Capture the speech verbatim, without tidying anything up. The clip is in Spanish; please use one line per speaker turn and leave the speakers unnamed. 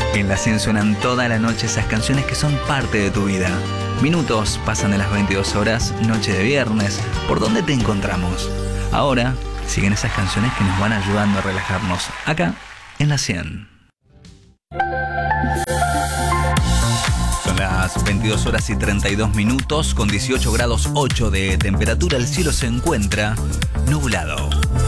En la cien suenan toda la noche esas canciones que son parte de tu vida. Minutos pasan de las veintidós horas, noche de viernes. ¿Por dónde te encontramos? Ahora siguen esas canciones que nos van ayudando a relajarnos. Acá, en la cien. Son las veintidós horas y treinta y dos minutos con dieciocho grados ocho de temperatura. El cielo se encuentra nublado.